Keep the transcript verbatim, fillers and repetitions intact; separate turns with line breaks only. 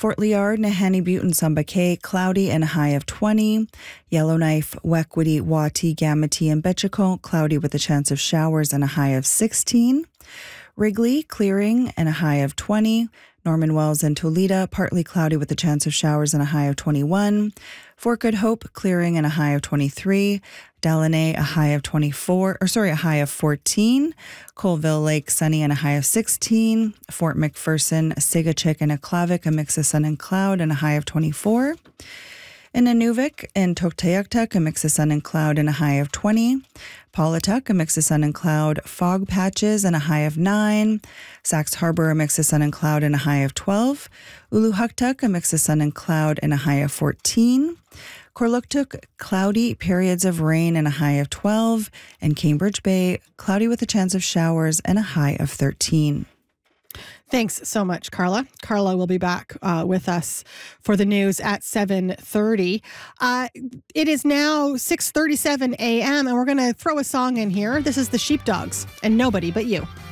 Fort Liard, Nahanni Butte, and Sumba cloudy and a high of twenty. Yellowknife, Wequity, Wati, Gamity, and Betchicont, cloudy with a chance of showers and a high of sixteen. Wrigley, clearing and a high of twenty. Norman Wells and Toledo, partly cloudy with a chance of showers and a high of twenty-one. Fort Good Hope, clearing and a high of twenty-three. Delaney, a high of twenty-four, or sorry, a high of fourteen. Colville Lake, sunny and a high of sixteen. Fort McPherson, Sigachik and Aklavik, a mix of sun and cloud and a high of twenty-four. In Inuvik and Tuktoyaktuk, a mix of sun and cloud and a high of twenty. Paulatuk, a mix of sun and cloud, fog patches and a high of nine. Sax Harbor, a mix of sun and cloud and a high of twelve. Uluhuktuk, a mix of sun and cloud and a high of fourteen. Korluktuk, cloudy, periods of rain and a high of twelve. And Cambridge Bay, cloudy with a chance of showers and a high of thirteen.
Thanks so much, Carla. Carla will be back uh, with us for the news at seven thirty. Uh, it is now six thirty-seven a.m. and we're going to throw a song in here. This is the Sheepdogs and Nobody But You.